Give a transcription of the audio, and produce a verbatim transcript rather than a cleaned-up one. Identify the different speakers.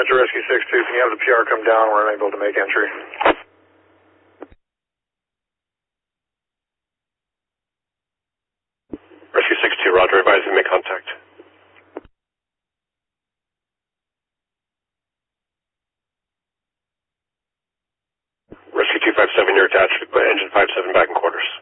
Speaker 1: Dispatcher Rescue six two, can you have the P R come down? We're unable to make entry.
Speaker 2: Rescue six two, roger, advise you make contact. Rescue two five seven, you're attached. Put engine five seven back in quarters.